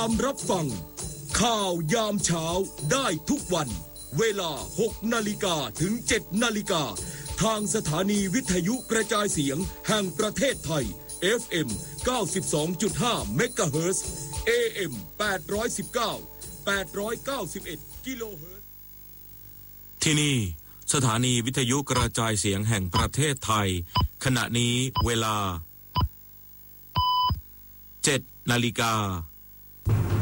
ตามรับฟังข่าวยามเช้าได้ทุกวันเวลา 6 นาฬิกาถึง 7 นาฬิกาทางสถานีวิทยุกระจายเสียงแห่งประเทศไทย FM 92.5 เมกะเฮิรตซ์ AM 819 891 กิโลเฮิรตซ์ที่นี่สถานีวิทยุกระจายเสียงแห่งประเทศไทยขณะนี้เวลา 7 นาฬิกา